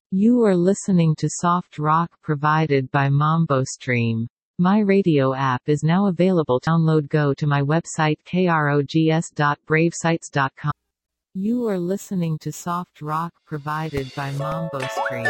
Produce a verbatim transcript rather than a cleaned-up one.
You are listening to soft rock provided by MamboStream. My radio app is now available to download. Go to my website krogs dot bravesites dot com. You are listening to soft rock provided by MamboStream.